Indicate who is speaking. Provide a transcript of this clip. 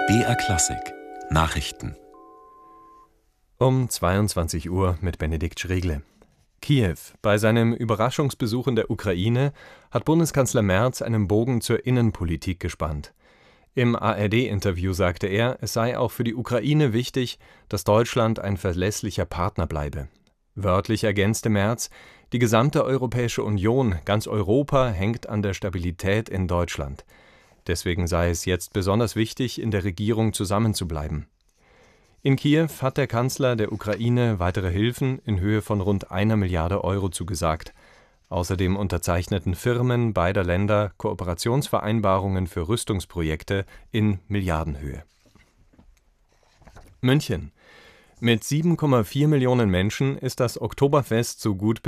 Speaker 1: BR Klassik Nachrichten
Speaker 2: um 22 Uhr mit Benedikt Schregle. Kiew. Bei seinem Überraschungsbesuch in der Ukraine hat Bundeskanzler Merz einen Bogen zur Innenpolitik gespannt. Im ARD-Interview sagte er, es sei auch für die Ukraine wichtig, dass Deutschland ein verlässlicher Partner bleibe. Wörtlich ergänzte Merz, die gesamte Europäische Union, ganz Europa, hängt an der Stabilität in Deutschland. Deswegen sei es jetzt besonders wichtig, in der Regierung zusammenzubleiben. In Kiew hat der Kanzler der Ukraine weitere Hilfen in Höhe von rund 1 Milliarde Euro zugesagt. Außerdem unterzeichneten Firmen beider Länder Kooperationsvereinbarungen für Rüstungsprojekte in Milliardenhöhe. München. Mit 7,4 Millionen Menschen ist das Oktoberfest so gut